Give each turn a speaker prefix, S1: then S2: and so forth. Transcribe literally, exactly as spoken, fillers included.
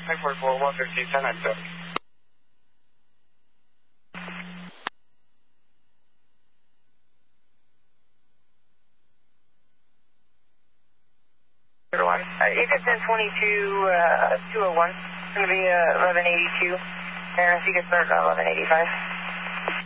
S1: nine four four, one fifteen, ten nine seven.
S2: One. Uh, you can send twenty-two, uh, two oh one. It's going to be uh, eleven eighty-two. And if you can start at eleven eighty-five.